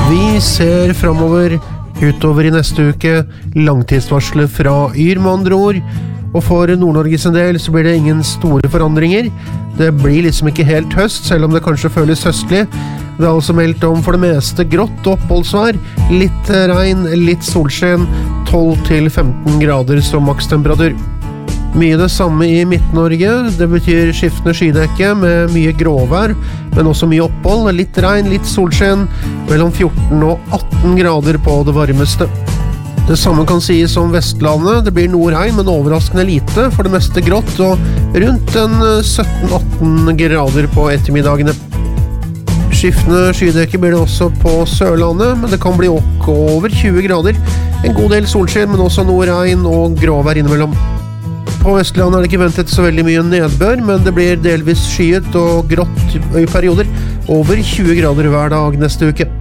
Vi ser fremover utover I neste uke, langtidsvarslet fra Yr med andre ord, og for Nord-Norges en del så blir det ingen store forandringer. Det blir liksom ikke helt høst, selv om det kanskje føles høstlig. Det er altså meldt om for det meste grått oppholdsvær, litt regn, litt solskjen, 12-15 grader som makstemperatur. Mye det samme I Midt-Norge, det betyr skiftende skydekke med mye gråvær, men også mye opphold, litt regn, litt solskjen, mellom 14 og 18 grader på det varmeste. Det samme kan sies om Vestlandet, det blir noe regn, men overraskende lite, for det meste grått, og rundt en 17-18 grader på ettermiddagene. Skiftende skydekke blir det også på Sørlandet, men det kan bli over 20 grader, en god del solskjen, men også noe regn og gråvær innimellom. På Vestlandet det ikke ventet så veldig mye nedbør, men det blir delvis skyet og grått I perioder, over 20 grader hver dag neste uke.